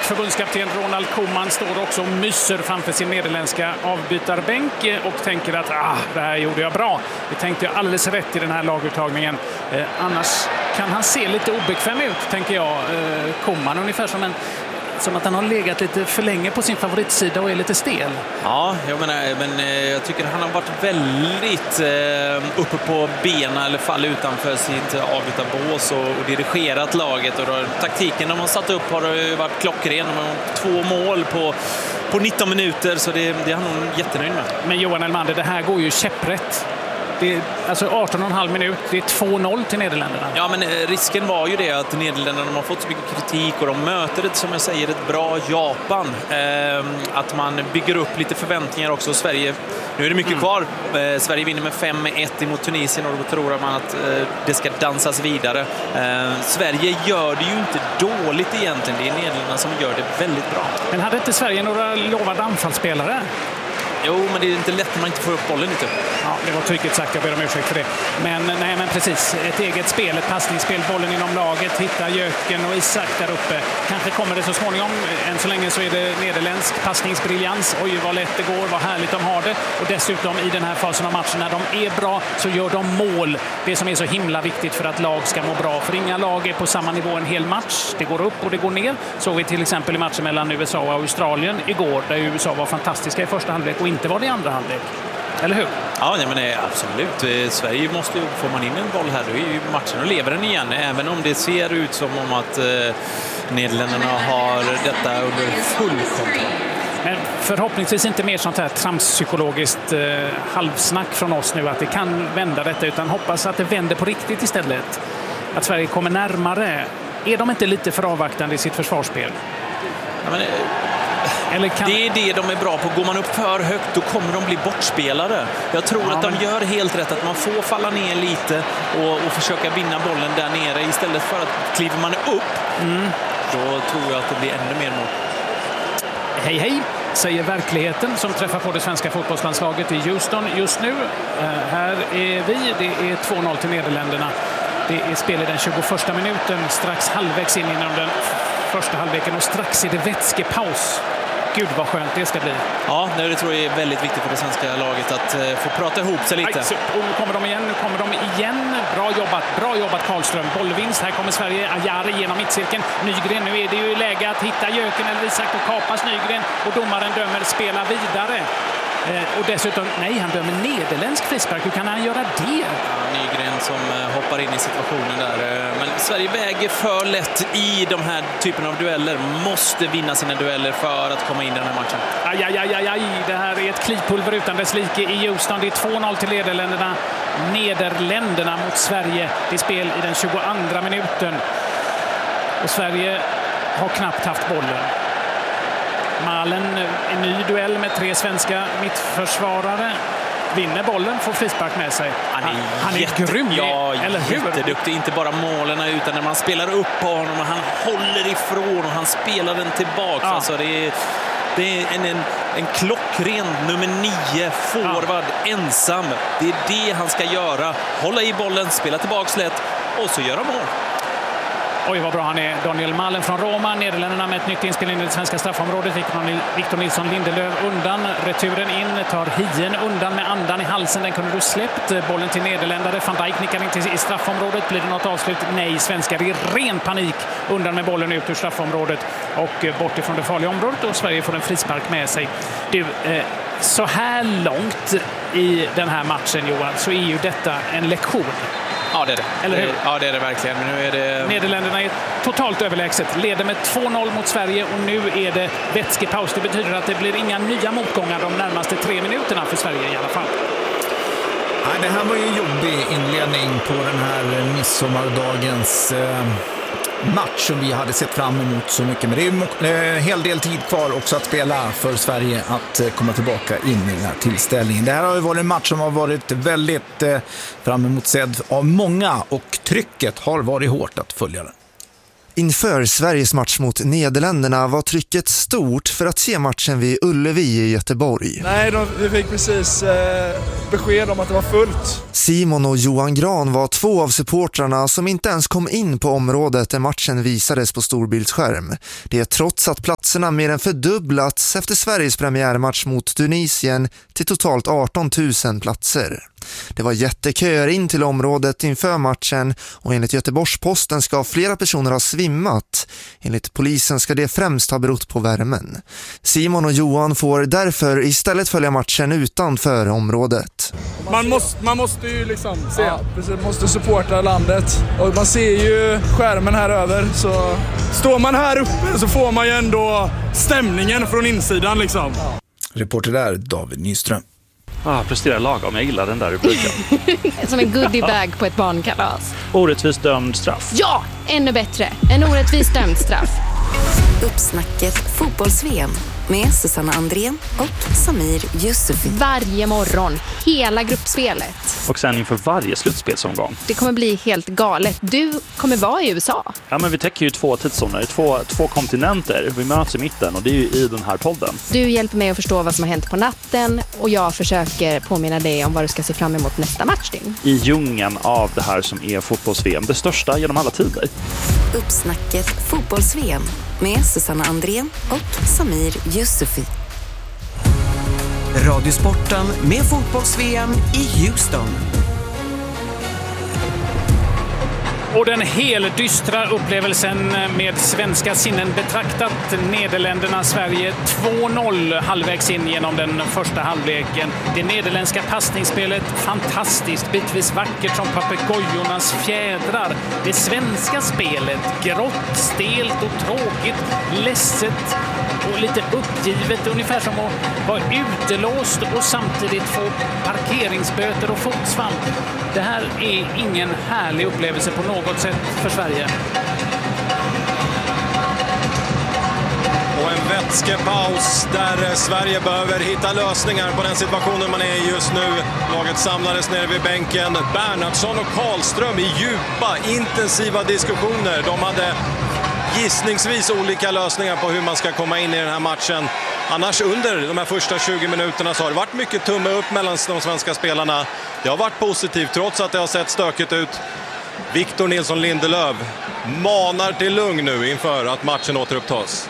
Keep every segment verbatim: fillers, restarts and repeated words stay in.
förbundskapten Ronald Koeman står också och myser framför sin nederländska avbytarbänk och tänker att ah, det här gjorde jag bra. Det tänkte jag alldeles rätt i den här laguttagningen. Eh, annars kan han se lite obekväm ut, tänker jag, eh, Koeman. Ungefär som en Som att han har legat lite för länge på sin favoritsida och är lite stel. Ja, jag menar, men jag tycker han har varit väldigt eh, uppe på benen eller fall utanför sitt avbytarbås och, och dirigerat laget. Och då, taktiken de har satt upp har ju varit klockren. De har två mål på, på nitton minuter, så det, det är han nog jättenöjd med. Men Johan Elmander, det här går ju käpprätt. Det är alltså arton och en halv minut, det är två noll till Nederländerna. Ja, men risken var ju det att Nederländerna har fått så mycket kritik och de möter ett, som jag säger, ett bra Japan. Eh, att man bygger upp lite förväntningar också. Sverige, nu är det mycket mm. kvar. Eh, Sverige vinner med fem ett emot Tunisien och då tror man att eh, det ska dansas vidare. Eh, Sverige gör det ju inte dåligt egentligen. Det är Nederländerna som gör det väldigt bra. Men hade inte Sverige några lovade anfallsspelare? Jo, men det är inte lätt när man inte får upp bollen lite. Ja, det var trycket sagt, jag ber om ursäkt för det. Men nej, men precis. Ett eget spel, ett passningsspel, bollen inom laget, hitta Jöken och Isak där uppe. Kanske kommer det så småningom. Än så länge så är det nederländsk passningsbriljans. Oj, vad lätt det går, vad härligt de har det. Och dessutom i den här fasen av matchen, när de är bra så gör de mål. Det som är så himla viktigt för att lag ska må bra. För inga lag är på samma nivå en hel match. Det går upp och det går ner. Så vi till exempel i matchen mellan U S A och Australien igår, där U S A var fantastiska i första halvlek och inte var det i andra halvlek. Eller hur? Ja, nej, men nej, absolut. Sverige måste ju, får man in en boll här, då är ju matchen och lever den igen. Även om det ser ut som om att eh, Nederländerna har detta under full kontroll. Men förhoppningsvis inte mer sånt här tramspsykologiskt eh, halvsnack från oss nu att det kan vända detta, utan hoppas att det vänder på riktigt istället. Att Sverige kommer närmare. Är de inte lite för avvaktande i sitt försvarsspel? Ja, men, Eller kan... Det är det de är bra på. Går man upp för högt då kommer de bli bortspelare. Jag tror ja, att de men... gör helt rätt, att man får falla ner lite och, och försöka vinna bollen där nere istället för att kliver man upp mm. då tror jag att det blir ännu mer mål. Hej hej, säger verkligheten som träffar på det svenska fotbollslandslaget i Houston just nu. Uh, här är vi, det är två noll till Nederländerna. Det är spel i den tjugoförsta minuten, strax halvvägs in inom den första halvleken och strax är det vätskepaus. Gud vad skönt det ska bli. Ja, det tror jag är väldigt viktigt för det svenska laget att uh, få prata ihop sig lite. Aj, och nu kommer de igen, nu kommer de igen. Bra jobbat, bra jobbat Karlström. Bollvinst, här kommer Sverige. Ajari genom mittcirkeln. Nygren, nu är det ju läge att hitta Jöken eller Isak och kapas Nygren. Och domaren dömer spela vidare. Eh, och dessutom, nej, han dömer nederländsk frispark. Hur kan han göra det? Ja, Nygren som eh, hoppar in i situationen där. Men Sverige väger för lätt i de här typen av dueller. Måste vinna sina dueller för att komma in i den här matchen. Aj, aj, aj, aj, aj. Det här är ett klipulver utan dess like i Houston. Det är två noll till Nederländerna. Nederländerna mot Sverige. Det är spel i den tjugoandra minuten. Och Sverige har knappt haft bollen. Malen, en ny duell med tre svenska mittförsvarare. Vinner bollen, får frispark med sig. Han är, han är jätte, grym, ja, eller hur? Jätteduktig. Inte bara målen utan när man spelar upp på honom och han håller ifrån och han spelar den tillbaka. Ja. Alltså det är, det är en, en, en klockren nummer nio, forward, ja. Ensam. Det är det han ska göra. Hålla i bollen, spela tillbaka lätt och så göra mål. Oj, vad bra han är. Daniel Malen från Roma. Nederländerna med ett nytt inspel in i det svenska straffområdet. Victor Nilsson Lindelöf undan. Returen in. Tar Hien undan med andan i halsen. Den kunde du släppt. Bollen till Nederländare. Van Dijk nickar in till i straffområdet. Blir det något avslut? Nej, svenskar. Det är ren panik. Undan med bollen ut ur straffområdet. Och bort ifrån det farliga området. Och Sverige får en frispark med sig. Du, eh, så här långt i den här matchen, Johan, så är ju detta en lektion. Ja, det är det. Eller hur? Ja, det är det verkligen. Men nu är det... Nederländerna är totalt överlägset. Leder med två noll mot Sverige och nu är det vätskepaus. Det betyder att det blir inga nya motgångar de närmaste tre minuterna för Sverige i alla fall. Nej, det här var ju en jobbig inledning på den här midsommardagens eh, match som vi hade sett fram emot så mycket. Men det är en hel del tid kvar också att spela för Sverige att eh, komma tillbaka in i den här tillställningen. Det här har ju varit en match som har varit väldigt eh, fram emot sedd av många och trycket har varit hårt att följa den. Inför Sveriges match mot Nederländerna var trycket stort för att se matchen vid Ullevi i Göteborg. Nej, de, vi fick precis eh, besked om att det var fullt. Simon och Johan Gran var två av supportrarna som inte ens kom in på området där matchen visades på storbildsskärm. Det är trots att platserna mer än fördubblats efter Sveriges premiärmatch mot Tunisien till totalt arton tusen platser. Det var jätteköer in till området inför matchen och enligt Göteborgs-Posten ska flera personer ha svimmat. Enligt polisen ska det främst ha berott på värmen. Simon och Johan får därför istället följa matchen utanför området. Man måste, man måste ju liksom se, ja. Man måste supporta landet och man ser ju skärmen här över, så står man här uppe så får man ju ändå stämningen från insidan liksom. Ja. Reporter där, David Nyström. Ah, presterar lagom, jag gillar den där rubriken. Som en goodiebag på ett barnkalas. Orättvist dömd straff. Ja, ännu bättre. En orättvist dömd straff. Uppsnacket fotbolls-V M med Susanna Andrén och Samir Yusufi. Varje morgon, hela gruppspelet. Och sen inför varje slutspelsomgång. Det kommer bli helt galet. Du kommer vara i U S A. Ja, men vi täcker ju två tidszoner, två, två kontinenter. Vi möts i mitten och det är ju i den här podden. Du hjälper mig att förstå vad som har hänt på natten och jag försöker påminna dig om vad du ska se fram emot nästa matchdygn. I djungeln av det här som är fotbolls-V M, det största genom alla tider. Uppsnacket fotbolls-V M med Susanna Andrén och Samir Yusufi. Radiosporten med fotbolls-V M i Houston. Och den helt dystra upplevelsen med svenska sinnen betraktat. Nederländerna-Sverige två noll halvvägs in genom den första halvleken. Det nederländska passningsspelet fantastiskt, bitvis vackert som papegojornas fjädrar. Det svenska spelet grått, stelt och tråkigt, ledset och lite uppgivet, ungefär som att vara utelåst och samtidigt få parkeringsböter och fotsvamp. Det här är ingen härlig upplevelse på något sätt för Sverige. Och en vätskepaus där Sverige behöver hitta lösningar på den situationen man är i just nu. Laget samlades nere vid bänken. Bernhardsson och Karlström i djupa, intensiva diskussioner. De hade gissningsvis olika lösningar på hur man ska komma in i den här matchen. Annars under de här första tjugo minuterna så har det varit mycket tumme upp mellan de svenska spelarna. Det har varit positivt trots att det har sett stökigt ut. Victor Nilsson Lindelöf manar till lugn nu inför att matchen återupptas.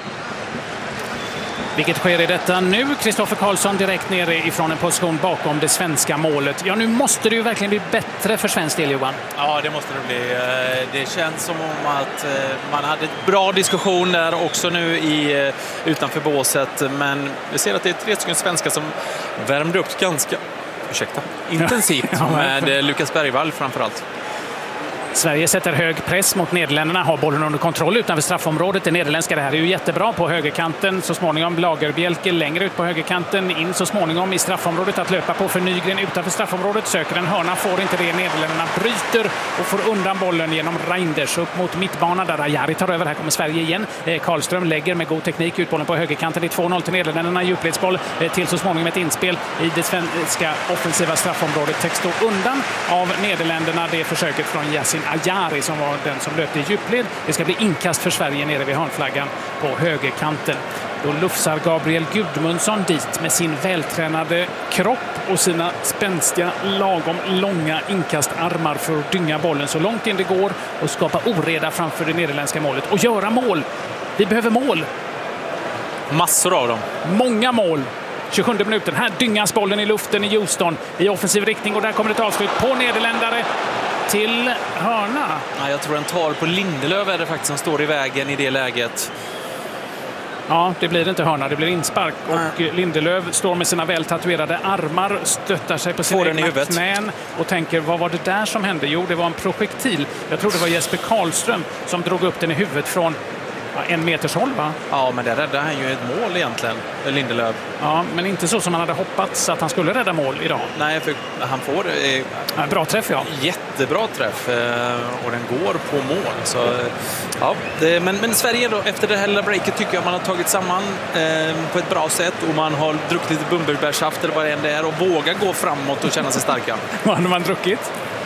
Vilket sker i detta nu. Kristoffer Karlsson direkt nere ifrån en position bakom det svenska målet. Ja, nu måste det ju verkligen bli bättre för svensk del, Johan. Ja, det måste det bli. Det känns som om att man hade ett bra diskussion där också nu i, utanför båset. Men vi ser att det är tre stycken svenskar som värmde upp ganska ursäkta, intensivt med Lukas Bergvall framförallt. Sverige sätter hög press mot Nederländerna, har bollen under kontroll utanför straffområdet. Det nederländska det här är ju jättebra på högerkanten. Så småningom Lagerbjälke längre ut på högerkanten, in så småningom i straffområdet att löpa på för Nygren utanför straffområdet. Söker en hörna, får inte det. Nederländerna bryter och får undan bollen genom Reinders upp mot mittbanan där Ajari tar över. Här kommer Sverige igen. Karlström lägger med god teknik ut bollen på högerkanten. Det är två noll till Nederländerna. Djupledsboll till så småningom ett inspel i det svenska offensiva straffområdet. Täcks då undan av Nederländerna. Det är försöket från Yasin Ajari som var den som löpte i djupled. Det ska bli inkast för Sverige nere vid hörnflaggan på högerkanten. Då lufsar Gabriel Gudmundsson dit med sin vältränade kropp och sina spänstiga, lagom långa inkastarmar för att dynga bollen så långt in det går och skapa oreda framför det nederländska målet och göra mål. Vi behöver mål. Massor av dem. Många mål. tjugosjunde minuten. Här dyngas bollen i luften i Houston i offensiv riktning och där kommer ett avslut på nederländare till hörna. Ja, jag tror den tar på Lindelöf är det faktiskt som står i vägen i det läget. Ja, det blir inte hörna, det blir inspark. Och Lindelöf står med sina vältatuerade armar, stöttar sig på sina egna knän och tänker, vad var det där som hände? Jo, det var en projektil. Jag tror det var Jesper Karlström som drog upp den i huvudet från en meters håll, va? Ja, men det räddade han ju ett mål egentligen, Lindelöf. Ja, men inte så som han hade hoppats att han skulle rädda mål idag. Nej, för han får eh, ja, bra träff, ja. Jättebra träff eh, och den går på mål. Så, ja, det, men, men Sverige då, efter det här lilla breaket tycker jag man har tagit samman eh, på ett bra sätt och man har druckit lite bumbelbärssaft eller vad det än är och vågar gå framåt och känna sig starka. Vad hade man druckit?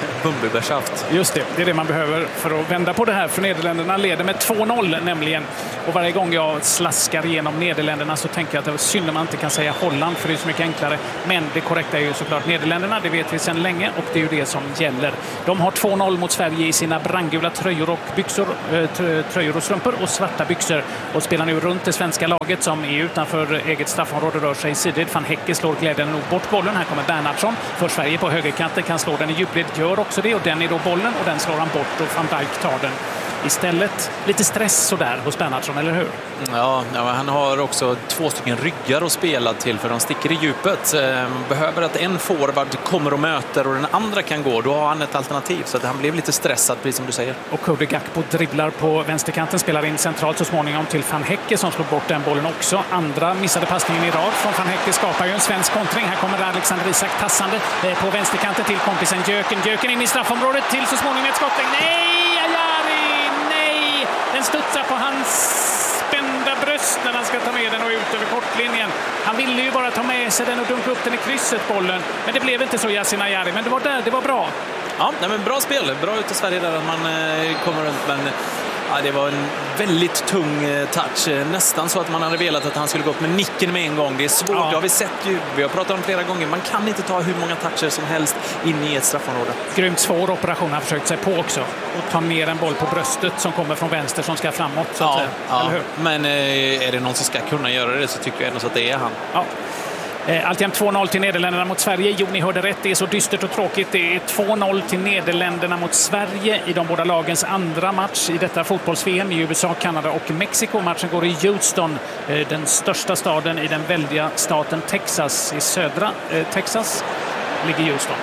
Bumbibärsaft. Just det, det är det man behöver för att vända på det här. För Nederländerna leder med två noll nämligen. Och varje gång jag slaskar igenom Nederländerna så tänker jag att det är synd att man inte kan säga Holland, för det är så mycket enklare. Men det korrekta är ju såklart Nederländerna, det vet vi sedan länge, och det är ju det som gäller. De har två noll mot Sverige i sina brandgula tröjor och byxor, äh, tröjor och strumpor och svarta byxor, och spelar nu runt det svenska laget som är utanför eget straffområde, rör sig sidled. Van Hecke slår glädjande nog bort bollen. Här kommer Bernhardsson för Sverige på högerkanten, kan slå den i djupled, gör också det, och den är då bollen och den slår han bort och Van Dijk tar den istället. Lite stress sådär hos Bernhardsson, eller hur? Ja, ja, han har också två stycken ryggar att spela till, för de sticker i djupet. Behöver att en forward kommer och möter och den andra kan gå, då har han ett alternativ. Så att han blev lite stressad, precis som du säger. Och Cody Gakpo dribblar på vänsterkanten, spelar in centralt så småningom till Van Hecke som slår bort den bollen också. Andra missade passningen i rad från Van Hecke skapar ju en svensk kontring. Här kommer Alexander Isak tassande på vänsterkanten till kompisen Jöken. Jöken in i straffområdet till så småningom ett skott. Nej, Ajari! Nej! Den studsar på hans spända bröst när han ska ta med den och ut över kortlinjen. Han ville ju bara ta med sig den och dunka upp den i krysset, bollen. Men det blev inte så, Yasin Ayari. Men det var där, det var bra. Ja, nej, men bra spel. Bra ut i Sverige där att man eh, kommer runt, men ja, det var en väldigt tung eh, touch. Nästan så att man hade velat att han skulle gå upp med nicken med en gång. Det är svårt, ja. Det har vi sett ju. Vi har pratat om flera gånger. Man kan inte ta hur många toucher som helst in i ett straffområde. Grymt svår operation han har försökt sig på också. Och ta ner en boll på bröstet som kommer från vänster som ska framåt. Så ja, att, ja. Eller hur? Men eh, är det någon som ska kunna göra det, så tycker jag ändå så att det är han. Ja. Alltjämt två noll till Nederländerna mot Sverige. Jo, ni hörde rätt. Det är så dystert och tråkigt. Det är två noll till Nederländerna mot Sverige i de båda lagens andra match i detta fotbolls-V M i U S A, Kanada och Mexiko. Matchen går i Houston, den största staden i den väldiga staten Texas. I södra eh, Texas ligger Houston.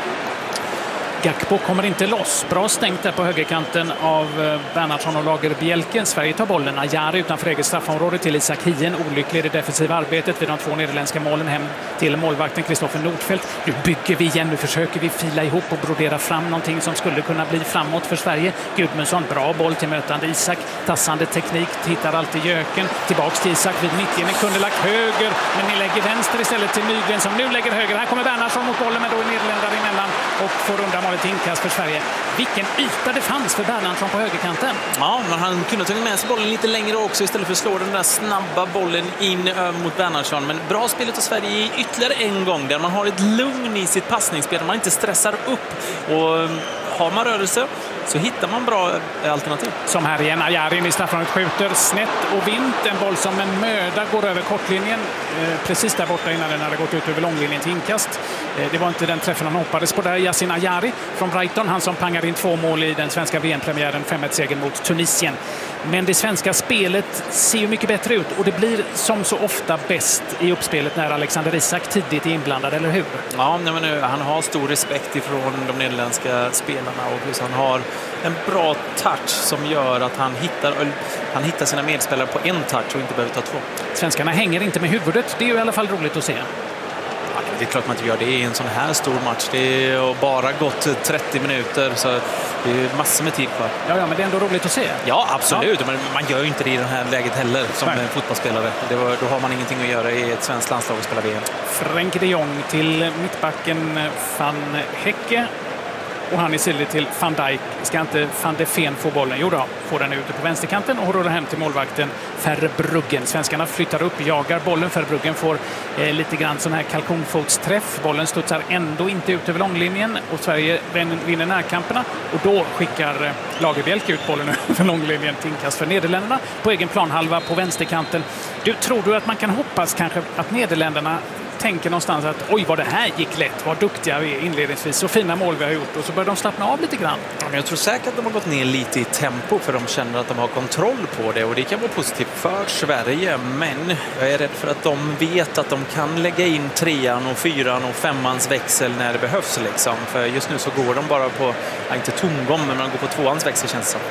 Gakpo kommer inte loss. Bra stängt där på högerkanten av Bernhardsson och Lagerbielke. Sverige tar bollen. Ajari utanför eget straffområde till Isak Hien. Olycklig i det defensiva arbetet vid de två nederländska målen hem till målvakten Kristoffer Nordfeldt. Nu bygger vi igen. Nu försöker vi fila ihop och brodera fram någonting som skulle kunna bli framåt för Sverige. Gudmundsson, bra boll till mötande Isak. Tassande teknik, hittar alltid Jöken. Tillbaks till Isak vid mittlinjen. Kunde lagt höger, men ni lägger vänster istället till Nygren som nu lägger höger. Här kommer Bernhardsson mot bollen, men då är Nederländare emellan och får undan målet. Inkast för Sverige. Vilken yta det fanns för Bernhardsson på högerkanten. Ja, men han kunde ta med sig bollen lite längre också istället för att slå den där snabba bollen in mot Bernhardsson. Men bra spelet av Sverige ytterligare en gång där man har ett lugn i sitt passningsspel, där man inte stressar upp. Och har man rörelse så hittar man bra alternativ. Som här igen, Ajari i straffområdet skjuter snett och vint. En boll som en möda går över kortlinjen. Eh, precis där borta innan den hade gått ut över långlinjen till inkast. Eh, det var inte den träffen han hoppades på där. Yasin Ajari från Brighton, han som pangar in två mål i den svenska V M-premiären, fem ett-segern mot Tunisien. Men det svenska spelet ser ju mycket bättre ut och det blir som så ofta bäst i uppspelet när Alexander Isak tidigt är inblandad, eller hur? Ja, men nu, han har stor respekt ifrån de nederländska spelarna och han har en bra touch som gör att han hittar, han hittar sina medspelare på en touch och inte behöver ta två. Svenskarna hänger inte med huvudet, det är ju i alla fall roligt att se. Ja, det är klart man inte gör det i en sån här stor match. Det är bara gått trettio minuter så det är massor med tid kvar. Ja, ja, men det är ändå roligt att se. Ja, absolut. Ja. Men man gör ju inte det i det här läget heller som Nej. en fotbollsspelare. Det var, då har man ingenting att göra i ett svenskt landslag och spela V M. Frenkie de Jong till mittbacken Van Hecke. Och han är sillig till Van Dijk. Ska inte Van de Ven få bollen? Jo då, får den ute på vänsterkanten och rullar hem till målvakten Verbruggen. Svenskarna flyttar upp, jagar bollen. Verbruggen får eh, lite grann sån här kalkonfotsträff. Bollen studsar ändå inte ut över långlinjen och Sverige vinner närkamperna. Och då skickar eh, Lagerbielke ut bollen över långlinjen till inkast för Nederländerna på egen planhalva på vänsterkanten. Du, tror du att man kan hoppas kanske att Nederländerna tänker någonstans att oj vad det här gick lätt, vad duktiga vi är inledningsvis, så fina mål vi har gjort, och så börjar de slappna av lite grann. Ja, men jag tror säkert att de har gått ner lite i tempo för de känner att de har kontroll på det och det kan vara positivt för Sverige, men jag är rädd för att de vet att de kan lägga in trean och fyran och femmans växel när det behövs liksom, för just nu så går de bara på, ja, inte tomgång, men man går på tvåans växel känns det.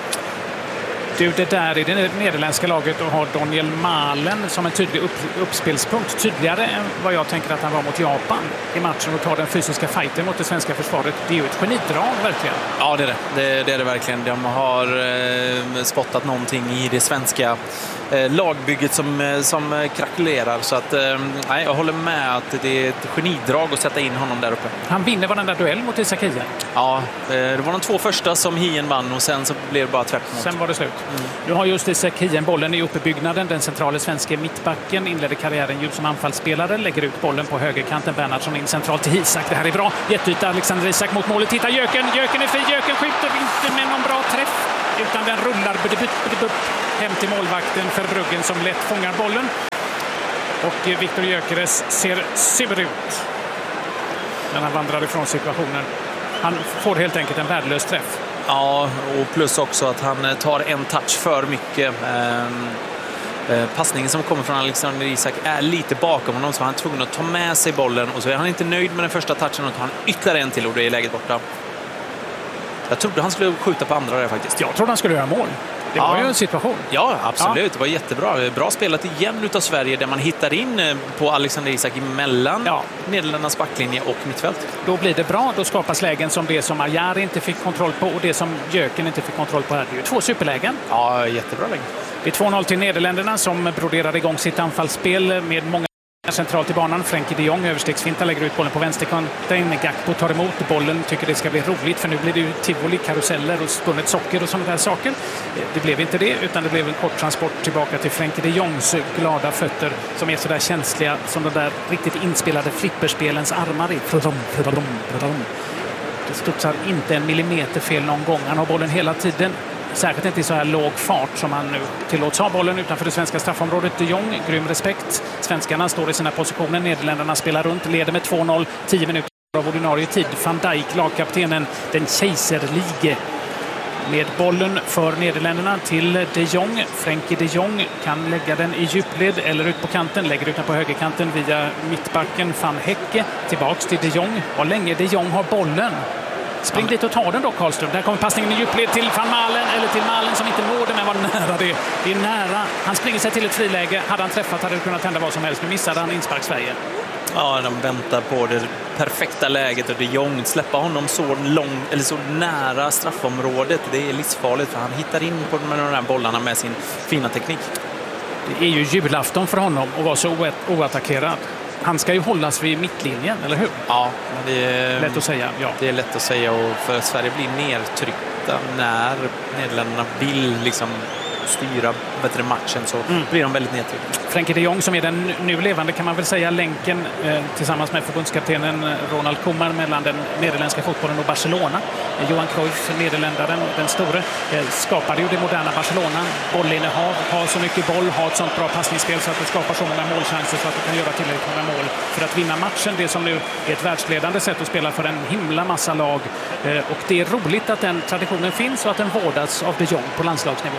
Du, det där i det nederländska laget och har Daniel Malen som en tydlig upp, uppspelspunkt. Tydligare än vad jag tänker att han var mot Japan i matchen och tar den fysiska fighten mot det svenska försvaret. Det är ju ett genidrag verkligen. Ja, det är det. Det, det är det verkligen. De har eh, spottat någonting i det svenska eh, lagbygget som, som krackelerar. Så att, eh, nej, jag håller med att det är ett genidrag att sätta in honom där uppe. Han vinner varenda duell mot Isak Hien. Ja, eh, det var de två första som Hien vann och sen så blev det bara tvärt mot. Sen var det slut. Mm. Nu har just Isak Hien bollen i uppbyggnaden. Den centrala svenska mittbacken inledde karriären ju som anfallsspelare. Lägger ut bollen på högerkanten. Bernhardsson in centralt till Isak. Det här är bra. Jätteyta Alexander Isak mot målet. Titta Jöken. Jöken är fri. Jöken skjuter inte med någon bra träff. Utan den rullar hem till målvakten för Bruggen som lätt fångar bollen. Och Viktor Gyökeres ser sur ut när han vandrar ifrån situationen. Han får helt enkelt en värdelös träff. Ja, och plus också att han tar en touch för mycket. Ehm, eh, passningen som kommer från Alexander Isak är lite bakom honom, så han är tvungen att ta med sig bollen. Och så är han inte nöjd med den första touchen och tar han ytterligare en till och det är läget borta. Jag trodde han skulle skjuta på andra där faktiskt. Jag trodde han skulle göra mål. Det ja. var ju en situation. Ja, absolut. Ja. Det var jättebra. Bra spelat igen utav Sverige där man hittar in på Alexander Isak emellan ja. Nederländernas backlinje och mittfält. Då blir det bra. Då skapas lägen som det som Ajari inte fick kontroll på och det som Jöken inte fick kontroll på. Det är ju två superlägen. Ja, jättebra lägen. Det är två noll till Nederländerna som broderar igång sitt anfallsspel med många centralt i banan. Frenkie de Jong överstegsfintar, lägger ut bollen på vänsterkanten. Gakpo tar emot bollen, tycker det ska bli roligt för nu blir det ju tivoli, karuseller och spunnet socker och sådana där saker. Det blev inte det, utan det blev en kort transport tillbaka till Frenkie de Jongs glada fötter som är så där känsliga som de där riktigt inspelade flipperspelens armar i. Det studsar inte en millimeter fel någon gång. Han har bollen hela tiden. Särskilt inte i så här låg fart som han nu tillåts ha bollen utanför det svenska straffområdet. De Jong, grym respekt. Svenskarna står i sina positioner. Nederländerna spelar runt, leder med två noll. tio minuter av ordinarie tid. Van Dijk, lagkaptenen, den kejserlige. Med bollen för Nederländerna till De Jong. Frenkie de Jong kan lägga den i djupled eller ut på kanten. Lägger ut den på högerkanten via mittbacken Van Hecke. Tillbaks till De Jong. Och länge De Jong har bollen. Spring dit och ta den då, Karlström. Där kommer passningen i djupled till Van Malen, eller till Malen som inte når den, men var nära det. Det är nära. Han springer sig till ett friläge. Hade han träffat hade det kunnat hända vad som helst. Nu missade han inspark Sverige. Ja, de väntar på det perfekta läget och De Jong släppa honom så lång eller så nära straffområdet. Det är livsfarligt för han hittar in på de här bollarna med sin fina teknik. Det är ju julafton för honom att vara så oattackerad. Han ska ju hållas vid mittlinjen, eller hur? Ja, det är lätt att säga. Ja. Det är lätt att säga och för Sverige blir nedtryckta när Nederländerna vill liksom styra bättre matchen så mm. blir de väldigt nedtryckta. Frenkie de Jong som är den nu levande kan man väl säga länken eh, tillsammans med förbundskaptenen Ronald Koeman mellan den nederländska fotbollen och Barcelona. Eh, Johan Cruyff, nederländaren, den store, eh, skapade ju det moderna Barcelona. Bollinnehav, har så mycket boll, har ett sånt bra passningsspel så att det skapar så många målchanser så att det kan göra tillräckligt många mål för att vinna matchen. Det som nu är ett världsledande sätt att spela för en himla massa lag. Eh, och det är roligt att den traditionen finns och att den vårdas av de Jong på landslagsnivå.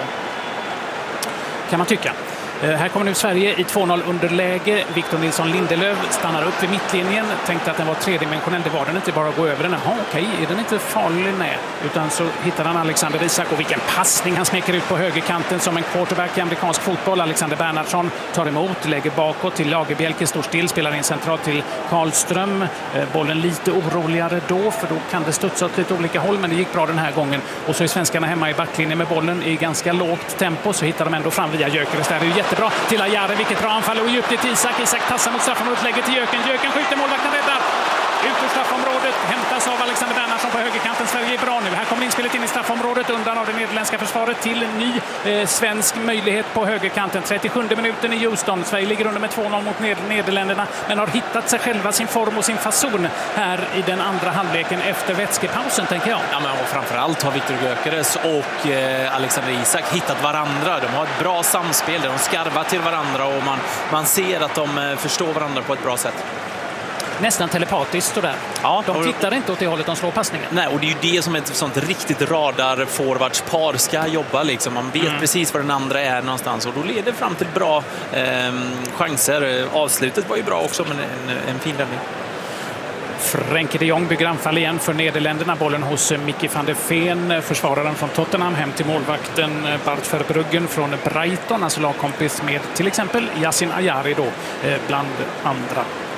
Kan man tycka. Eh, här kommer nu Sverige i två noll underläge. Victor Nilsson Lindelöf stannar upp vid mittlinjen. Tänkte att den var tredimensionell. Det var den inte, bara att gå över den. Jaha, okej, är den inte farlig? Nej. Utan så hittar han Alexander Isak och vilken passning han smäcker ut på högerkanten som en quarterback i amerikansk fotboll. Alexander Bernhardsson tar emot, lägger bakåt till Lagerbielke, står still, spelar in centralt till Karlström. Eh, bollen lite oroligare då, för då kan det studsa åt lite olika håll, men det gick bra den här gången. Och så är svenskarna hemma i backlinjen med bollen i ganska lågt tempo, så hittar de ändå fram via Gyökeres. Det är ju jättebra till Ajari, vilket bra anfall och djupt till Isak. Isak tassar mot straffområdet, lägger till Jöken. Jöken skjuter, målvakten räddar. Ut ur straffområdet, hämtas av Alexander Bernhardsson på högerkanten. Sverige är bra nu. Här kommer inspelet in i straffområdet undan av det nederländska försvaret till ny eh, svensk möjlighet på högerkanten. trettiosjunde minuten i Houston. Sverige ligger under med två noll mot Ned- Nederländerna men har hittat sig själva, sin form och sin fason här i den andra halvleken efter vätskepausen, tänker jag. Ja, men och framförallt har Viktor Gyökeres och eh, Alexander Isak hittat varandra. De har ett bra samspel där de skarvar till varandra och man, man ser att de eh, förstår varandra på ett bra sätt. Nästan telepatiskt där. Ja, de tittar inte åt det hållet de slår passningen. Nej, och det är ju det som ett sånt riktigt radar-forwardspar ska jobba. Liksom. Man vet mm. precis var den andra är någonstans och då leder fram till bra eh, chanser. Avslutet var ju bra också, men en, en fin räddning. Frenkie de Jong bygger anfall igen för Nederländerna. Bollen hos Mickey van der Veen, försvararen från Tottenham, hem till målvakten Bart Verbruggen från Brighton, alltså lagkompis med till exempel Yasin Ajari då, bland andra.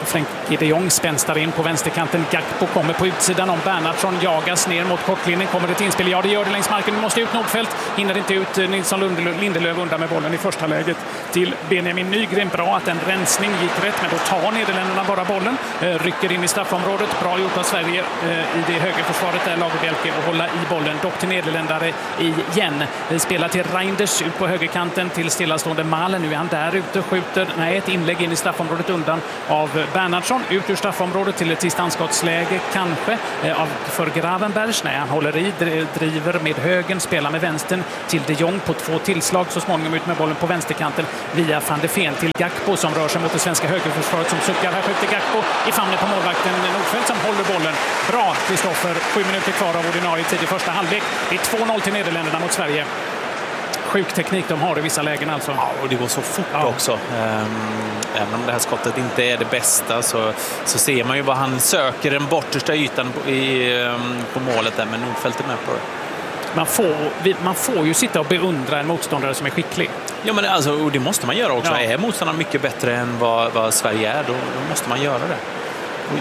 Frenkie de Jong spänstar in på vänsterkanten. Gakpo kommer på utsidan om Bernhardsson. Jagas ner mot kortlinjen. Kommer ett inspel. Ja, det gör det längs marken. Nu måste ut Nordfeldt. Hinner inte ut. Nilsson Lindelöf undan med bollen i första läget till Benjamin Nygren. Bra att en rensning gick rätt, men då tar Nederländerna bara bollen. Rycker in i straffområdet. Bra gjort av Sverige i det högerförsvaret där Lagerbielke och hålla i bollen. Dock till Nederländare igen. Vi spelar till Reinders ut på högerkanten till stillastående Malen. Nu är han där ute och skjuter. Nej, ett inlägg in i straffområdet undan av Bernhardsson. Ut ur straffområdet till ett distansskottsläge kanske av för Gravenbergs. Nej, han håller i, driver med högen, spelar med vänstern till de Jong på två tillslag. Så småningom ut med bollen på vänsterkanten via van de Ven till Gakpo som rör sig mot det svenska högerförsvaret som suckar. Här skjuter Gakpo i famnen på målvakten Nordfeldt som håller bollen. Bra, Kristoffer. Sju minuter kvar av ordinarie tid i första halvlek. Det är två noll till Nederländerna mot Sverige. Sjuk teknik de har i vissa lägen alltså. Ja, och det går så fort ja. också. Um, även om det här skottet inte är det bästa så, så ser man ju vad han söker den bortersta ytan på, i, um, på målet där, men Nordfeldt är med på det. Man får, man får ju sitta och beundra en motståndare som är skicklig. Ja, men alltså, och det måste man göra också. Ja. Är motståndaren mycket bättre än vad, vad Sverige är, då, då måste man göra det. Oj.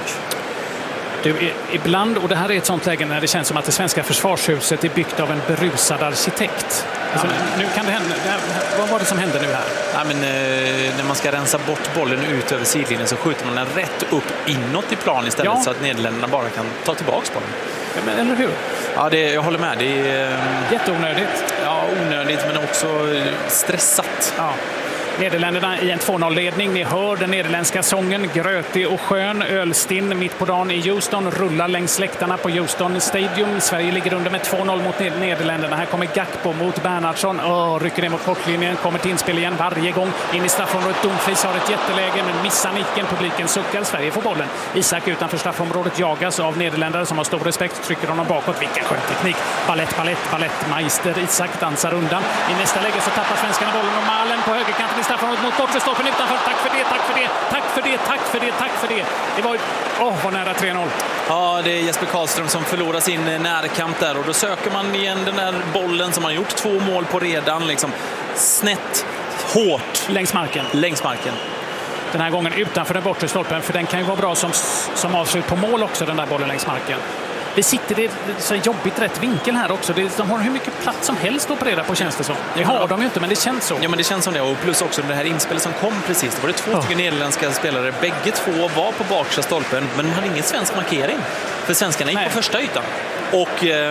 Du, ibland, och det här är ett sånt läge när det känns som att det svenska försvarshuset är byggt av en berusad arkitekt. Alltså, ja. Nu kan det hända. Vad var det som hände nu här? Ja, men, eh, när man ska rensa bort bollen ut över sidlinjen så skjuter man den rätt upp inåt i plan istället ja. så att Nederländerna bara kan ta tillbaka bollen. Ja, men, eller hur? Ja, det, jag håller med. Det är eh, jätteonödigt. Ja, onödigt men också stressat. Ja. Nederländerna i en två noll-ledning. Ni hör den nederländska sången, grötig och skön. Ölstinn mitt på dagen i Houston, rullar längs läktarna på Houston Stadium. Sverige ligger under med två noll mot Nederländerna. Här kommer Gakpo mot Bernhardsson. Åh, rycker ner mot kortlinjen, kommer till inspel igen varje gång. In i straffområdet, Dumfries har ett jätteläge men missar nicken. Publiken suckar, Sverige får bollen. Isak utanför straffområdet jagas av nederländare som har stor respekt, trycker honom bakåt. Vilken skön teknik. Ballett, ballett, ballett. Meister Isak dansar undan. I nästa läge så tappar svenskarna bollen och Malen på högerkanten straffområdet mot bortre stolpen utanför. Tack för det, tack för det, tack för det, tack för det, tack för det. Det var åh, oh, var nära tre noll. Ja, det är Jesper Karlström som förlorar sin närkamp där och då söker man igen den där bollen som man har gjort två mål på redan liksom snett, hårt längs marken. Längs marken. Den här gången utanför den bortre stolpen, för den kan ju vara bra som som avslut på mål också, den där bollen längs marken. Vi sitter i så jobbigt rätt vinkel här också. De har hur mycket plats som helst att operera på, känns det som. Det har ja. de ju inte, men det känns så. Ja, men det känns som det. Och plus också det här inspelet som kom precis. Det var det två ja. stycken nederländska spelare. Bägge två var på bakre stolpen, men de hade ingen svensk markering. För svenskarna gick Nej. på första ytan. Och eh,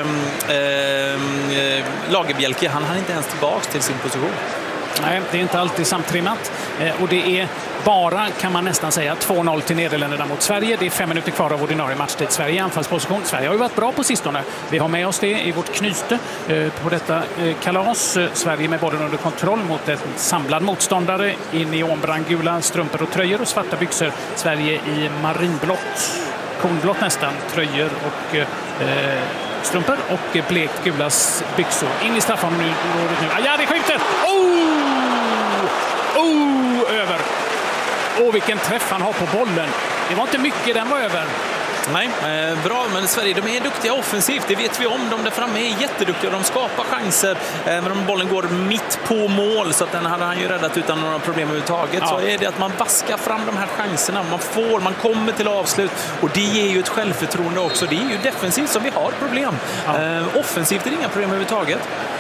eh, Lagerbielke, han hann inte ens tillbaka till sin position. Nej, det är inte alltid samtrimmat. Eh, och det är bara, kan man nästan säga, två noll till Nederländerna mot Sverige. Det är fem minuter kvar av ordinarie matchtid. Sverige i anfallsposition. Sverige har ju varit bra på sistone. Vi har med oss det i vårt knyte eh, på detta eh, kalas. Sverige med bollen under kontroll mot en samlad motståndare i neonbrandgula strumpor och tröjor och svarta byxor. Sverige i marinblått, kornblått nästan, tröjor och eh, strumpor och blekt gula byxor. In i straffområdet nu. Ja, det skjuter! Oh! Oh! Över. Åh, oh, vilken träff han har på bollen. Det var inte mycket, den var över. Nej, eh, bra, men Sverige, de är duktiga offensivt, det vet vi om. De där framme är jätteduktiga, de skapar chanser. Eh, men om bollen går mitt på mål, så att den hade han ju räddat utan några problem överhuvudtaget, ja. så är det att man vaskar fram de här chanserna. Man får, man kommer till avslut och det ger ju ett självförtroende också. Det är ju defensivt som vi har problem. Ja. Eh, offensivt är det inga problem överhuvudtaget.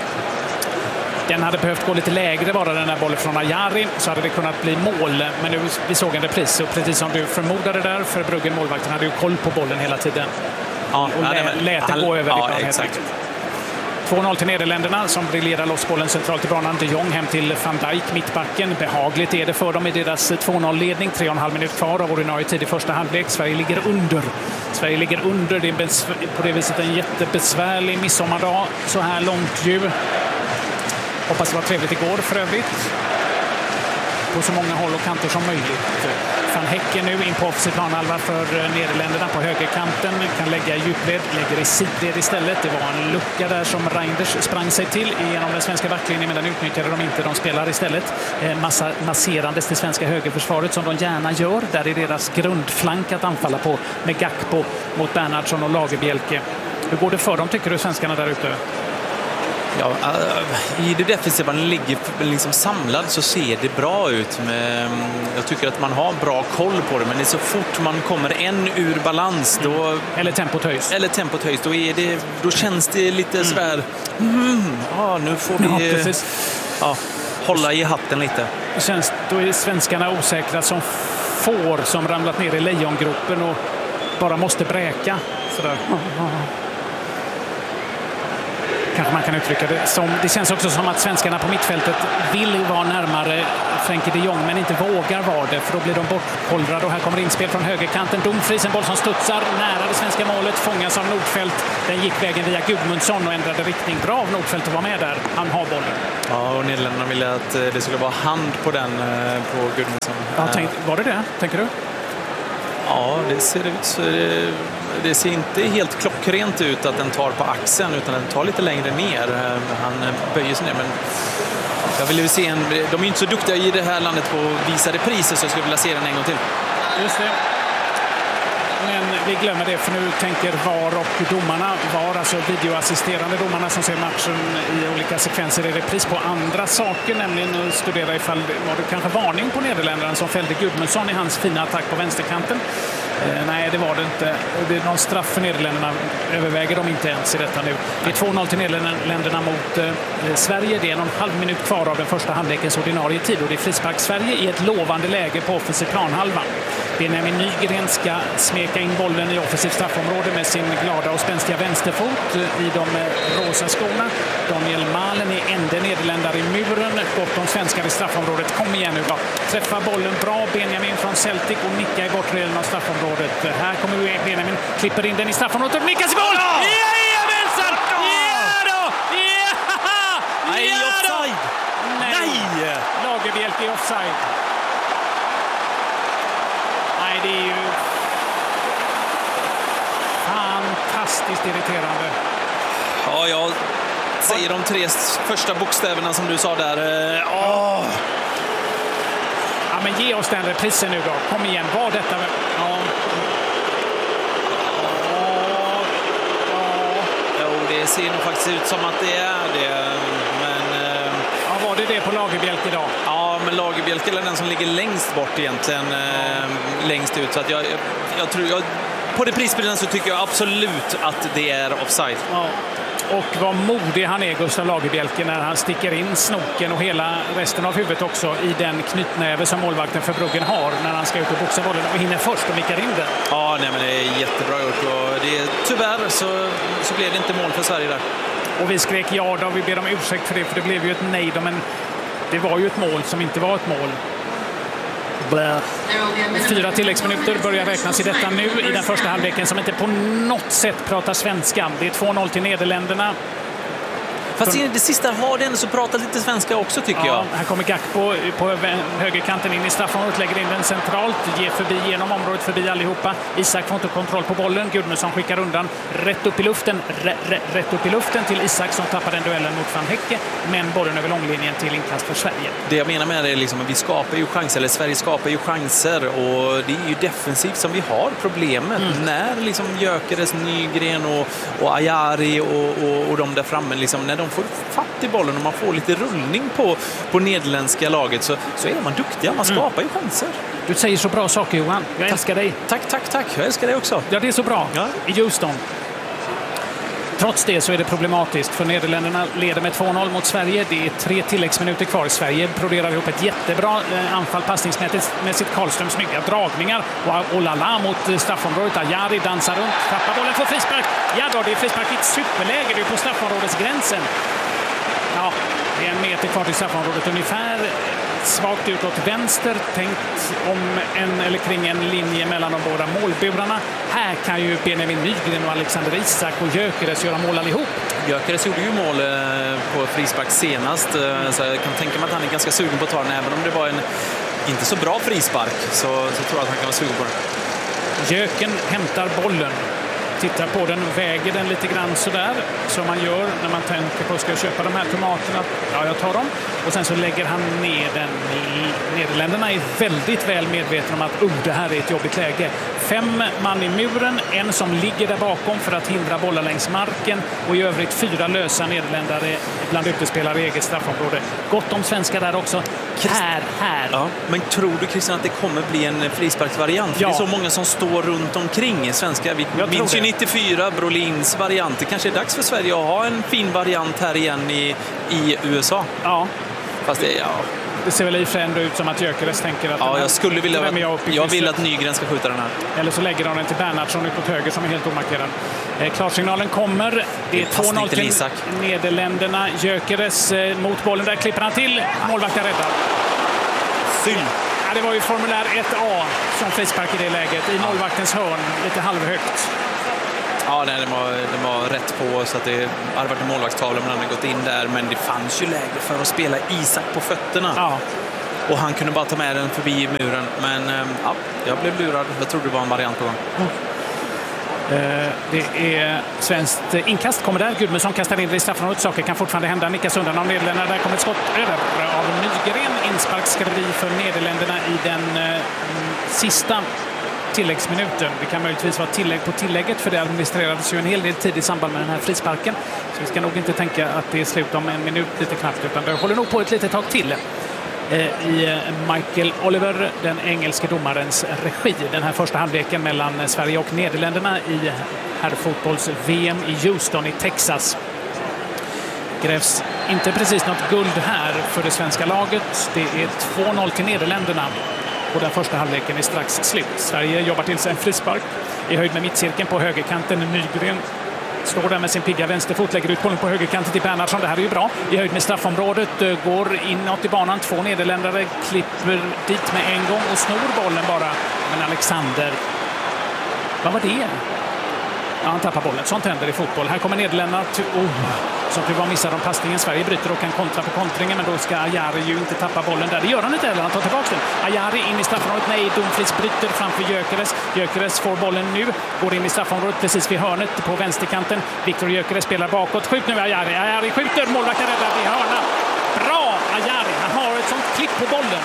Den hade behövt gå lite lägre, bara den här bollen från Ajari, så hade det kunnat bli mål. Men nu vi såg en repris och precis som du förmodade där, för Bruggen, målvakten, hade ju koll på bollen hela tiden. Ja, och lä men, lät den gå över ja, i plan, exakt. två noll till Nederländerna som briljerar loss bollen centralt i banan. De Jong hem till Van Dijk, mittbacken. Behagligt är det för dem i deras två noll-ledning. Tre och en halv minut kvar av ordinarie tid i första halvlek. Sverige ligger under. Sverige ligger under. Det är på det viset en jättebesvärlig midsommardag så här långt ju. Hoppas det var trevligt igår för övrigt. På så många håll och kanter som möjligt. Van Häcken nu in på offensiv planhalva för Nederländerna på högerkanten. Kan lägga i djupled, lägger i sidled istället. Det var en lucka där som Reinders sprang sig till genom den svenska backlinjen, men den utnyttjade de inte. De spelar istället massa masserandes till svenska högerförsvaret som de gärna gör. Där är deras grundflank att anfalla på med Gakpo mot Bernhardsson och Lagerbielke. Hur går det för dem, tycker du, svenskarna där ute? Ja, i det defensiva man ligger liksom samlad så ser det bra ut. Med, jag tycker att man har bra koll på det, men det är så fort man kommer en ur balans då, eller tempot höjs. Eller tempot höjs, då, är det, då känns det lite mm. sådär mm, ja, nu får vi ja, ja, hålla i hatten lite. Det känns, då är svenskarna osäkra som får som ramlat ner i lejongropen och bara måste bräka. Sådär. Kanske man kan uttrycka det som. Det känns också som att svenskarna på mittfältet vill vara närmare Frenkie de Jong men inte vågar vara det, för då blir de bortkollrade. Och här kommer inspel från högerkanten. Dumfries, en boll som studsar nära det svenska målet, fångas av Nordfeldt. Den gick vägen via Gudmundsson och ändrade riktning. Bra av Nordfeldt att vara med där. Han har bollen. Ja, och Nederländerna ville att det skulle vara hand på den på Gudmundsson. Ja, tänk, var det det, tänker du? Ja, det ser ut så. Det, det ser inte helt klockrent ut att den tar på axeln, utan den tar lite längre ner. Han böjer sig ner, men jag vill ju se en, de är ju inte så duktiga i det här landet på att visa repriser, så jag skulle vilja se den en gång till. Just det. Men vi glömmer det, för nu tänker V A R och domarna, V A R, alltså videoassisterande domarna som ser matchen i olika sekvenser i repris på andra saker, nämligen att studera ifall var det kanske varning på Nederländerna som fällde Gudmundsson i hans fina attack på vänsterkanten. Eh, nej, det var det inte. Det är någon straff för Nederländerna överväger de inte ens i detta nu. Det är två noll till Nederländerna mot eh, Sverige. Det är en halv minut kvar av den första halvlekens ordinarie tid och det är frispark Sverige i ett lovande läge på offensiv planhalva. Benjamin Nygren ska smeka in bollen i offensivt straffområde med sin glada och spänstiga vänsterfot i de rosa skorna. Daniel Malen är enda nederländare i muren. Gott om svenskar i straffområdet. Kom igen nu då. Träffa bollen bra. Benjamin från Celtic och nickar i bortreden av straffområdet. Här kommer Benjamin. Klipper in den i straffområdet och nickas i mål! Jajamensan! Ja då! Ja! Nej, offside! Nej! Lagerbielke är offside. Nej, det är ju fantastiskt irriterande. Ja, jag säger de tre första bokstäverna som du sa där. Åh! Ja, men ge oss den reprisen nu då. Kom igen, var detta... Ja. Jo, det ser nog faktiskt ut som att det är det. Men... Ja, var det det på Lagerbielke idag? Ja, men Lagerbielke är den som ligger längst bort egentligen. Ja. Längst ut. Så att jag, jag, jag tror... Jag, på det prisbilden så tycker jag absolut att det är offside. Ja. Och vad modig han är, Gustav Lagerbielke, när han sticker in snoken och hela resten av huvudet också i den knytnäve som målvakten för Bruggen har när han ska ut och boxa bollen och hinner först och vickar in den. Ja, nej, men det är jättebra gjort. Och det är, tyvärr så, så blev det inte mål för Sverige där. Och vi skrek ja då, vi ber om ursäkt för det, för det blev ju ett nej då, men det var ju ett mål som inte var ett mål. Blä. Fyra tilläggsminuter börjar räknas i detta nu i den första halvleken som inte på något sätt pratar svenska. Det är två noll till Nederländerna. Fast i det sista har den så pratat lite svenska också, tycker ja, jag. Här kommer Gakpo på högerkanten in i straffområdet, lägger in den centralt, ger förbi genom området, förbi allihopa. Isak får inte kontroll på bollen. Gudmundsson skickar undan rätt upp i luften, r- r- rätt upp i luften till Isak som tappar den duellen mot Van Hecke, men bollen över långlinjen till inkast för Sverige. Det jag menar med det är liksom att vi skapar ju chanser, eller Sverige skapar ju chanser, och det är ju defensivt som vi har problemet. Mm. När liksom Gyökeres, Nygren och, och Ajari och, och, och de där framme, liksom, när de får fatt i bollen och man får lite rullning på, på nederländska laget, så, så är man duktiga, man skapar ju chanser. Du säger så bra saker, Johan. Jag älskar dig. Tack, tack, tack. Jag älskar dig också. Ja, det är så bra. Ja. I Houston. Trots det så är det problematiskt, för Nederländerna leder med två noll mot Sverige. Det är tre tilläggsminuter kvar. Sverige broderar ihop ett jättebra anfall passningsmässigt med sitt Karlström, snygga dragningar. Och Olala mot straffområdet. Ajari dansar runt, tappar bollen för frispark. Ja då, det är frispark i ett superläge. Det är på straffområdesgränsen. Ja, det är en meter kvar till straffområdet ungefär. Svagt utåt vänster, tänkt om en eller kring en linje mellan de båda målburarna. Här kan ju Benjamin Nygren och Alexander Isak och Gyökeres göra mål allihop. Gyökeres gjorde ju mål på frispark senast, så jag kan tänka mig att han är ganska sugen på att ta den. Även om det var en inte så bra frispark, så, så tror jag att han kan vara sugen på den. Jöken hämtar bollen. tittar på den, väger den lite grann sådär, som man gör när man tänker på att ska jag köpa de här tomaterna. Ja, jag tar dem. Och sen så lägger han ner den. Nederländerna är väldigt väl medvetna om att oh, det här är ett jobbigt läge. Fem man i muren, en som ligger där bakom för att hindra bollar längs marken och i övrigt fyra lösa nederländare bland utespelare i eget straffområde. Gott om svenskar där också. Här, här. Ja, men tror du, Christian, att det kommer bli en frisparksvariant? Ja. Det är så många som står runt omkring svenska. Vi jag minns ju nittiofyra, Brolins variant. Det kanske är dags för Sverige att ha en fin variant här igen i, i U S A. Ja. Fast det, ja. Det ser väl i och för sig ändå ut som att Gyökeres tänker att... Ja, jag skulle vilja... Jag, jag vill att Nygren ska skjuta den här. Eller så lägger de den till Bernhardsson ut på höger som är helt omarkerad. Eh, klarsignalen kommer. Det är två noll till Nederländerna. Gyökeres eh, mot bollen. Där klipper han till. Målvakten räddar. Synd. Ja, det var ju formulär ett A som frispark i det läget. I målvaktens hörn. Lite halvhögt. Ja, nej, det, var, det var rätt på så att det hade varit en målvaktstavla men han hade gått in där. Men det fanns ju läge för att spela Isak på fötterna. Ja. Och han kunde bara ta med den förbi muren. Men ja, jag blev lurad. Jag trodde det var en variant på gång. Mm. Eh, det är svenskt inkast. Kommer där. Gudmundsson kastar in det i straffområdet. Saker kan fortfarande hända. Nickas undan av Nederländerna. Där kommer ett skott över av Nygren. Inspark ska det bli för Nederländerna i den eh, sista tilläggsminuten. Det kan möjligtvis vara tillägg på tillägget för det administrerades ju en hel del tid i samband med den här frisparken. Så vi ska nog inte tänka att det är slut om en minut lite knappt utan det håller nog på ett litet tag till i Michael Oliver, den engelske domarens regi. Den här första halvleken mellan Sverige och Nederländerna i herrfotbolls-V M i Houston i Texas. Grävs inte precis något guld här för det svenska laget. Det är två noll till Nederländerna. Och den första halvleken är strax slut. Sverige jobbar till sig en frispark i höjd med mittcirkeln på högerkanten. Nygren står där med sin pigga vänsterfot, lägger ut bollen på högerkanten till Bernhardsson. Det här är ju bra. I höjd med straffområdet går inåt i banan. Två nederländare klipper dit med en gång och snor bollen bara. Men Alexander, vad var det? Ja, han tappar bollen. Sånt händer i fotboll. Här kommer Nederländerna. Oh, som tur var missar de passningen. Sverige bryter och kan kontra på kontringen. Men då ska Ajari ju inte tappa bollen där. Det gör han inte heller. Han tar tillbaka den. Ajari in i straffområdet. Nej, Dumfries bryter framför Gyökeres. Gyökeres får bollen nu. Går in i straffområdet precis vid hörnet på vänsterkanten. Viktor Gyökeres spelar bakåt. Skjut nu Ajari. Ajari skjuter. Målvakten räddar vid hörna. Bra Ajari. Han har ett sånt klipp på bollen.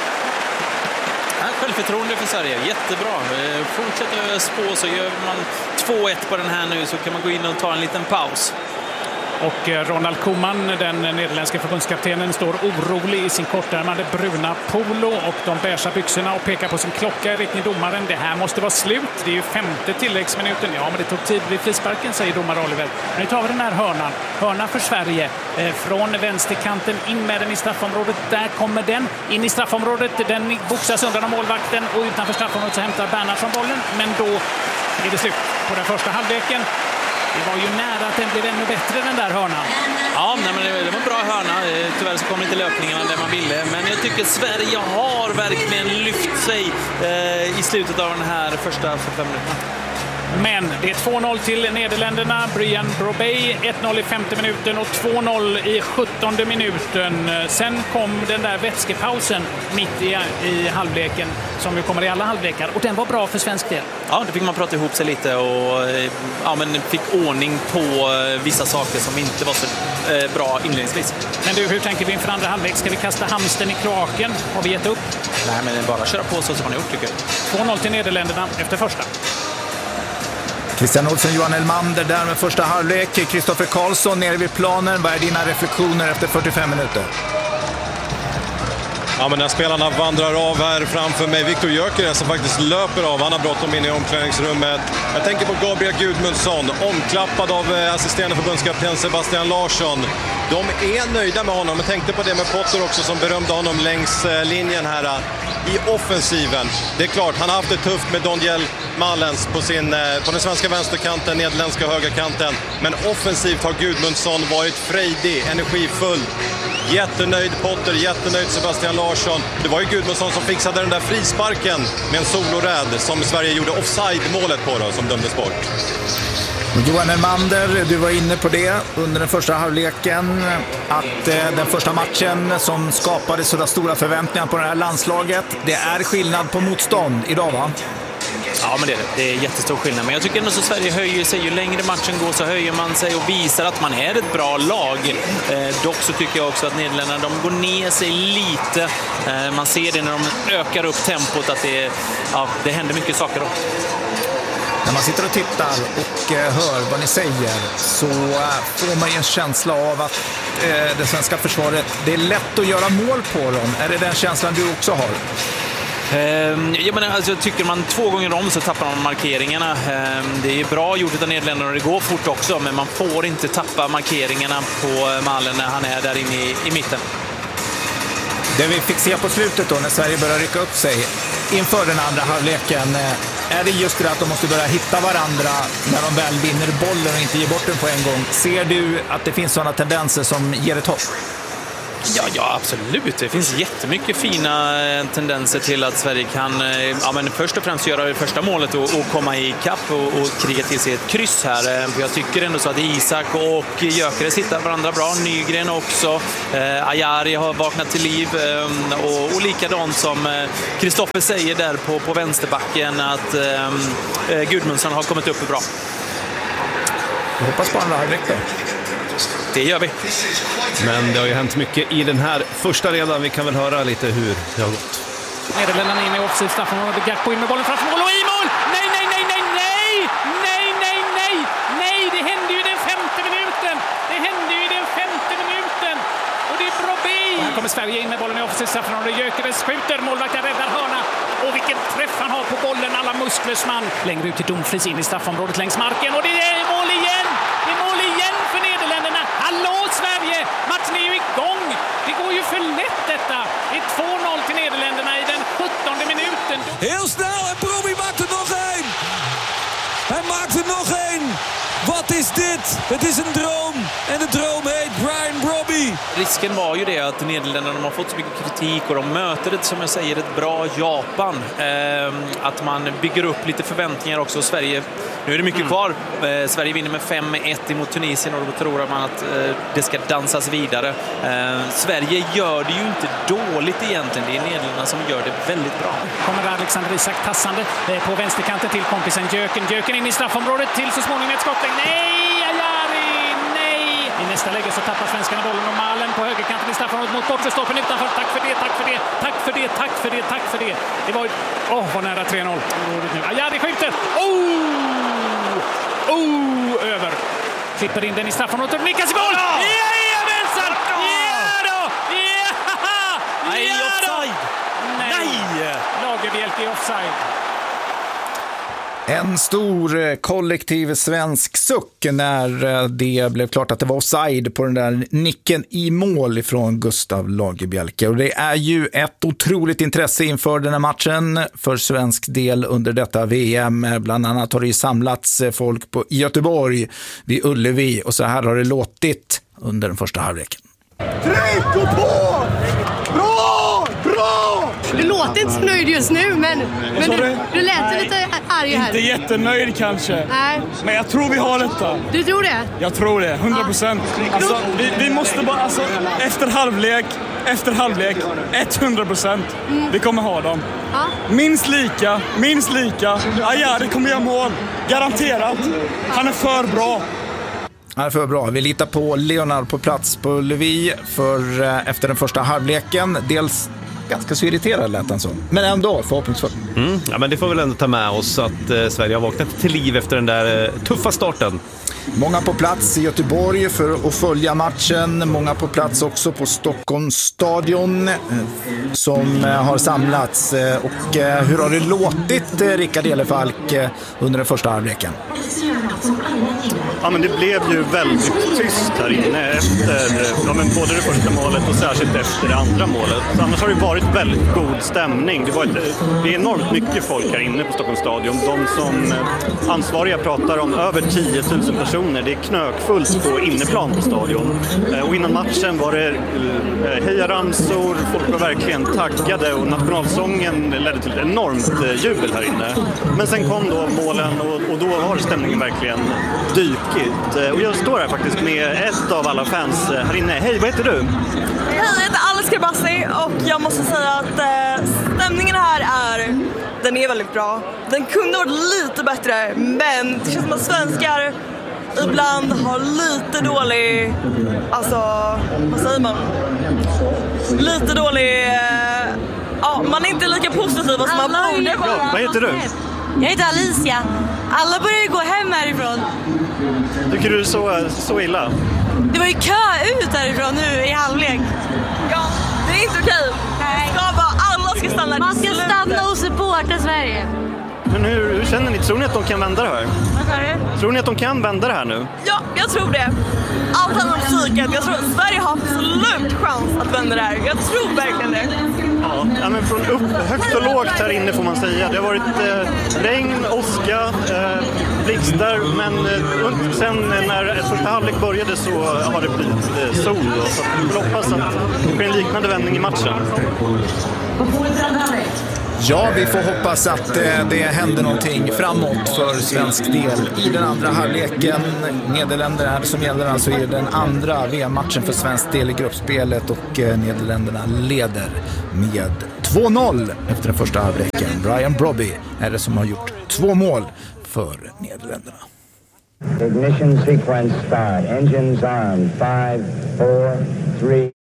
Självförtroende för Sverige, jättebra. Fortsätter spå så gör man två ett på den här nu så kan man gå in och ta en liten paus. Och Ronald Koeman, den nederländska förbundskaptenen, står orolig i sin kortärmade bruna polo och de beiga byxorna och pekar på sin klocka i riktning domaren. Det här måste vara slut. Det är ju femte tilläggsminuten. Ja, men det tog tid vid frisparken, säger domare Oliver. Nu tar vi den här hörnan. Hörna för Sverige. Eh, från vänsterkanten in med den i straffområdet. Där kommer den. In i straffområdet. Den boxas undan av målvakten och utanför straffområdet så hämtar Bernhardsson bollen. Men då är det slut på den första halvleken. Det var ju nära att den blev ännu bättre, den där hörnan. Ja, nej, men det var en bra hörna. Tyvärr så kom inte löpningarna där man ville. Men jag tycker Sverige har verkligen lyft sig eh, i slutet av den här första fem minuterna. Men det är två noll till Nederländerna. Brian Brobey, ett noll i femte minuten och två noll i sjuttonde minuten. Sen kom den där vätskepausen mitt i, i halvleken som ju kommer i alla halvlekar. Och den var bra för svensk del. Ja, det fick man prata ihop sig lite och ja, men fick ordning på vissa saker som inte var så eh, bra inledningsvis. Men du, hur tänker vi inför andra halvlek? Ska vi kasta hamsten i kloaken? Har vi gett upp? Nej, men bara köra på så som man har gjort, tycker jag. två noll till Nederländerna efter första. Christian Olsson, Johan Elmander där med första halvlek. Kristoffer Karlsson nere vid planen. Vad är dina reflektioner efter fyrtiofem minuter? Ja, men när spelarna vandrar av här framför mig, Viktor Gyökeres som faktiskt löper av. Han har bråttom in i omklädningsrummet. Jag tänker på Gabriel Gudmundsson, omklappad av assisterande förbundskapten Sebastian Larsson. De är nöjda med honom. Jag tänkte på det med Potter också som berömde honom längs linjen här i offensiven. Det är klart, han har haft det tufft med Daniel Malens på, sin, på den svenska vänsterkanten, nederländska högerkanten. Men offensivt har Gudmundsson varit frejdig, energifull. Jättenöjd Potter, jättenöjd Sebastian Larsson. Det var ju Gudmundsson som fixade den där frisparken med en soloräd som Sverige gjorde offside-målet på då, som dömdes bort. Johan Elmander, du var inne på det under den första halvleken, att eh, den första matchen som skapade sådana stora förväntningar på det här landslaget, det är skillnad på motstånd idag, va? Ja, men det är det. Det är jättestor skillnad. Men jag tycker ändå så Sverige höjer sig. Ju längre matchen går så höjer man sig och visar att man är ett bra lag. Eh, dock så tycker jag också att Nederländerna, de går ner sig lite. Eh, man ser det när de ökar upp tempot att det, ja, det händer mycket saker då. När man sitter och tittar och eh, hör vad ni säger så eh, får man ju en känsla av att eh, det svenska försvaret, det är lätt att göra mål på dem. Är det den känslan du också har? Jag, menar, alltså, jag tycker man två gånger om så tappar man markeringarna. Det är bra gjort av Nederländerna och det går fort också, men man får inte tappa markeringarna på Malen när han är där inne i, i mitten. Det vi fick se på slutet då när Sverige börjar rycka upp sig inför den andra halvleken, är det just det att de måste börja hitta varandra när de väl vinner bollen och inte ger bort den på en gång. Ser du att det finns sådana tendenser som ger ett hopp? Ja, ja, absolut. Det finns jättemycket fina tendenser till att Sverige kan ja, men först och främst göra det första målet och, och komma i kapp och, och kriga till sig ett kryss här. För jag tycker ändå så att Isak och Gyökeres hittar varandra bra. Nygren också. Eh, Ajari har vaknat till liv. Eh, och, och likadant som Kristoffer säger där på, på vänsterbacken att eh, Gudmundsson har kommit upp bra. Jag hoppas på andra halvlek då. Det gör vi. Men det har ju hänt mycket i den här första redan. Vi kan väl höra lite hur det har gått. Nederländerna in i offside straffområdet. Gakpo in med bollen framför mål och i mål! Nej, nej, nej, nej, nej! Nej, nej, nej! Nej, det hände ju den femte minuten! Det hände ju den femte minuten! Och det är Brobbey! Här kommer Sverige in med bollen i offside straffområdet. Gyökeres skjuter, målvakten räddar hörna. Och vilken träff han har på bollen, alla musklers man. Längre ut till Dumfries in i straffområdet längs marken. Och det är mål igen! Det är mål igen för Nederländerna. Hallå Sverige! Matchen är ju igång! Det går ju för lätt detta. Det är två noll till Nederländerna i den sjuttonde minuten. Heel snel en Brobbey maakt er nog één. Hij maakt er nog één. Wat is dit? Het is en droom. En de droom heet Brian Brobbey. Risken var ju det att Nederländerna de har fått så mycket kritik och de möter ett, som jag säger, ett bra Japan. Eh, att man bygger upp lite förväntningar också. Sverige, nu är det mycket kvar. Eh, Sverige vinner med fem ett emot Tunisien och då tror man att eh, det ska dansas vidare. Eh, Sverige gör det ju inte dåligt egentligen. Det är Nederländerna som gör det väldigt bra. Kommer Alexander Isak tassande eh, på vänsterkanten till kompisen Jöken. Jöken in i straffområdet till så småningom ett skott. Nej, Ajari, nej! I nästa läge så tappar svenskarna bollen och Malen på högerkanten i straffområdet mot bortre stolpen utanför. Tack för det, tack för det, tack för det, tack för det, tack för det. Det var ju, åh, oh, vad nära tre noll. Ajari skjuter! Oh! Oh! Över. Klipper in den i straffområdet och nickas i mål! Jajamensan! Ja då! Ja! Nej, offside! Nej! Lagerbielke i offside. En stor kollektiv svensk suck när det blev klart att det var offside på den där nicken i mål från Gustav Lagerbielke. Och det är ju ett otroligt intresse inför den här matchen för svensk del under detta V M. Bland annat har det ju samlats folk på Göteborg vid Ullevi och så här har det låtit under den första halvleken. Tryck och på! Bra! Bra! Du låter inte så nöjd just nu, men, men du, du lät lite arg här. Inte jättenöjd kanske. Nej. Men jag tror vi har detta. Du tror det? Jag tror det, hundra procent. Ja. Alltså, vi, vi måste bara, alltså, efter halvlek, efter halvlek, hundra procent. Mm. Vi kommer ha dem. Ja. Minst lika, minst lika. Ajari kommer göra mål. Garanterat. Han är för bra. Han är för bra. Vi litar på Leonard på plats på Ullevi för eh, efter den första halvleken. Dels ganska så irriterad lät han så. Men ändå förhoppningsfull. Mm, ja, men det får väl ändå ta med oss att eh, Sverige har vaknat till liv efter den där eh, tuffa starten. Många på plats i Göteborg för att följa matchen. Många på plats också på Stockholms stadion eh, som eh, har samlats. Eh, och eh, hur har det låtit, eh, Rickard Elefalk, eh, under den första halvleken? Ja, men det blev ju väldigt tyst här inne efter ja, men både det första målet och särskilt efter det andra målet. Så annars har det varit väldigt god stämning. Det, var ett, det är enormt mycket folk här inne på Stockholms stadion. De som ansvariga pratar om över tio tusen personer. Det är knökfullt på inneplan på stadion. Och innan matchen var det hejaramsor, folk var verkligen taggade och nationalsången ledde till ett enormt jubel här inne. Men sen kom då målen och, och då har stämningen verkligen dykigt. Och jag står här faktiskt med ett av alla fans här inne. Hej, vad heter du? Hej, jag heter Alice Krabassi och jag måste säga att eh, stämningen här är den är väldigt bra. Den kunde varit lite bättre, men det känns som att svenskar ibland har lite dålig, alltså, vad säger man? Lite dålig, eh, ja, man är inte lika positiv som man borde vara. Ja, vad heter du? Jag heter Alicia. Alla börjar ju gå hem härifrån. Tycker du det är så, så illa? Det var ju kö ut härifrån nu i halvlek. Ja, det är inte okej. Nej. Ska bara, alla ska stanna. Man ska stanna och supporta Sverige. Men hur, hur känner ni? Tror ni att de kan vända det här? Vad sa du? Tror ni att de kan vända det här nu? Ja, jag tror det. Allt handlar om psyket. Jag tror att Sverige har absolut chans att vända det här. Jag tror verkligen det. Ja, men från upp, högt och lågt här inne får man säga. Det har varit eh, regn, åska, eh, blixtar, men eh, sen när första halvlek började så har det blivit eh, sol. Då, så vi får hoppas att det blir en liknande vändning i matchen. Ja, vi får hoppas att eh, det händer någonting framåt för svensk del i den andra halvleken. Nederländerna som gäller alltså i den andra V M-matchen för svensk del i gruppspelet, och eh, Nederländerna leder med två noll efter den första halvleken. Brian Brobby är det som har gjort två mål för Nederländerna. Ignition sequence start. Engines on. Five, four, three.